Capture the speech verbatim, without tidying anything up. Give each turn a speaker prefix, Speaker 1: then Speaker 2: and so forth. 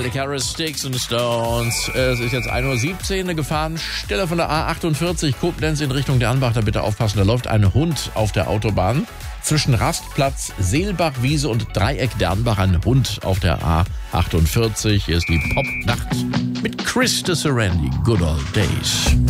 Speaker 1: Miley Cyrus, Sticks and Stones. Es ist jetzt ein Uhr siebzehn, eine Gefahrenstelle von der A achtundvierzig, Koblenz in Richtung Dernbach. Da bitte aufpassen, da läuft ein Hund auf der Autobahn. Zwischen Rastplatz, Seelbachwiese und Dreieck Dernbach ein Hund auf der A achtundvierzig. Hier ist die Popnacht mit Chris de Serendi, Good Old Days.